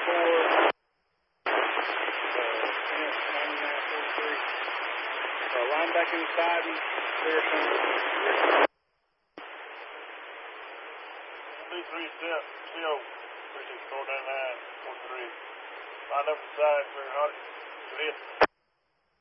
Line back inside and clear center. 3 step, CO, 36499, 43. Line up inside, clear 100. Good hit.